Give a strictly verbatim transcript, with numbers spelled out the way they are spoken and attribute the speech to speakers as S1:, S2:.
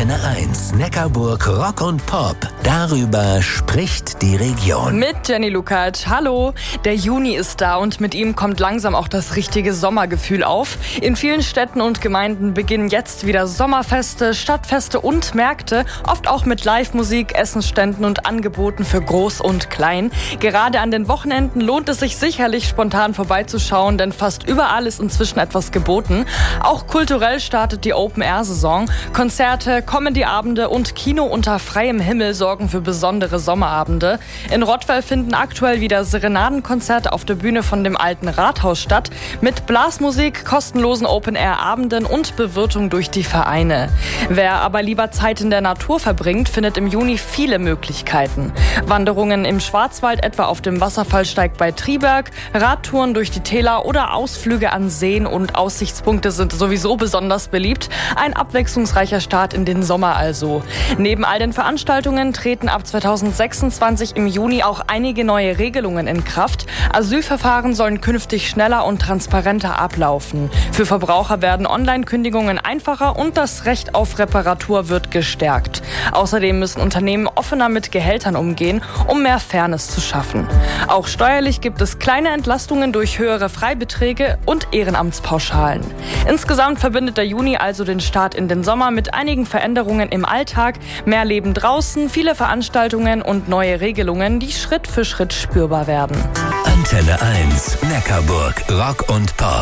S1: Antenne eins Neckarburg Rock und Pop. Darüber spricht die Region.
S2: Mit Jenny Lukács. Hallo. Der Juni ist da und mit ihm kommt langsam auch das richtige Sommergefühl auf. In vielen Städten und Gemeinden beginnen jetzt wieder Sommerfeste, Stadtfeste und Märkte. Oft auch mit Live-Musik, Essensständen und Angeboten für Groß und Klein. Gerade an den Wochenenden lohnt es sich sicherlich, spontan vorbeizuschauen, denn fast überall ist inzwischen etwas geboten. Auch kulturell startet die Open-Air-Saison. Konzerte, Comedy-Abende und Kino unter freiem Himmel sorgen für besondere Sommerabende. In Rottweil finden aktuell wieder Serenadenkonzerte auf der Bühne von dem alten Rathaus statt, mit Blasmusik, kostenlosen Open-Air-Abenden und Bewirtung durch die Vereine. Wer aber lieber Zeit in der Natur verbringt, findet im Juni viele Möglichkeiten. Wanderungen im Schwarzwald, etwa auf dem Wasserfallsteig bei Triberg, Radtouren durch die Täler oder Ausflüge an Seen und Aussichtspunkte sind sowieso besonders beliebt. Ein abwechslungsreicher Start in den Sommer also. Neben all den Veranstaltungen treten ab zweitausendsechsundzwanzig im Juni auch einige neue Regelungen in Kraft. Asylverfahren sollen künftig schneller und transparenter ablaufen. Für Verbraucher werden Online-Kündigungen einfacher und das Recht auf Reparatur wird gestärkt. Außerdem müssen Unternehmen offener mit Gehältern umgehen, um mehr Fairness zu schaffen. Auch steuerlich gibt es kleine Entlastungen durch höhere Freibeträge und Ehrenamtspauschalen. Insgesamt verbindet der Juni also den Start in den Sommer mit einigen Veränderungen im Alltag, mehr Leben draußen, viele Veranstaltungen und neue Regelungen, die Schritt für Schritt spürbar werden.
S1: Antenne eins Neckarburg Rock und Pop.